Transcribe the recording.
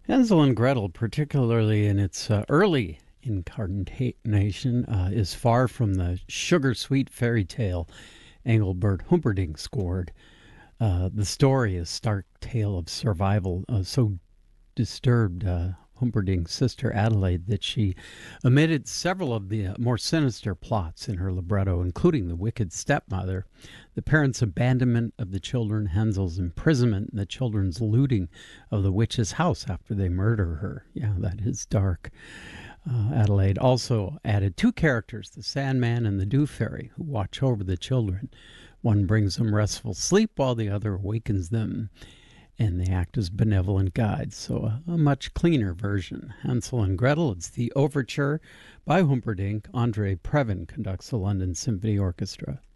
Hansel and Gretel, particularly in its early incarnation, is far from the sugar-sweet fairy tale Engelbert Humperdinck scored. The story is a stark tale of survival, so disturbed Humperdinck's sister Adelaide that she omitted several of the more sinister plots in her libretto, including the wicked stepmother, the parents' abandonment of the children, Hansel's imprisonment, and the children's looting of the witch's house after they murder her. Yeah, that is dark. Adelaide also added two characters, the Sandman and the Dew Fairy, who watch over the children. One brings them restful sleep while the other awakens them, and they act as benevolent guides. So a much cleaner version. Hansel and Gretel, it's the overture by Humperdinck. Andre Previn conducts the London Symphony Orchestra.